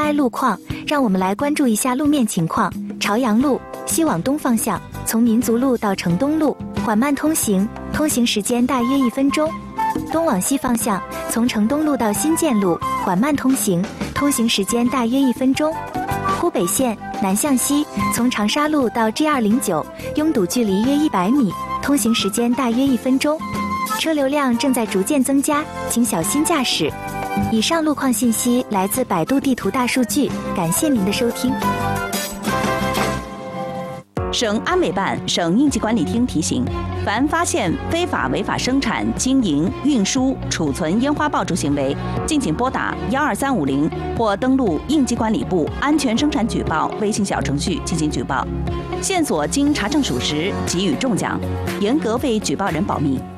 爱路况，让我们来关注一下路面情况。朝阳路西往东方向，从民族路到城东路缓慢通行，通行时间大约1分钟。东往西方向，从城东路到新建路缓慢通行，通行时间大约1分钟。湖北线南向西，从长沙路到 G209，拥堵距离约100米，通行时间大约1分钟。车流量正在逐渐增加，请小心驾驶。以上路况信息来自百度地图大数据，感谢您的收听。 省安委办、省应急管理厅提醒：凡发现非法违法生产、经营、运输、储存烟花爆竹行为，敬请拨打12350或登录应急管理部安全生产举报微信小程序进行举报。线索经查证属实，给予重奖，严格为举报人保密。